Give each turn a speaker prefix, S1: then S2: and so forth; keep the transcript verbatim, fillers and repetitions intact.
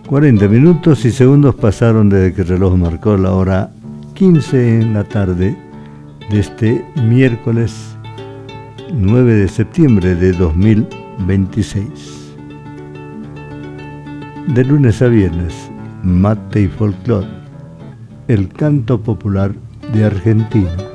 S1: cuarenta minutos y segundos pasaron desde que el reloj marcó la hora quince en la tarde de este miércoles nueve de septiembre de dos mil veintiséis. De lunes a viernes, mate y folclore, el canto popular de Argentina.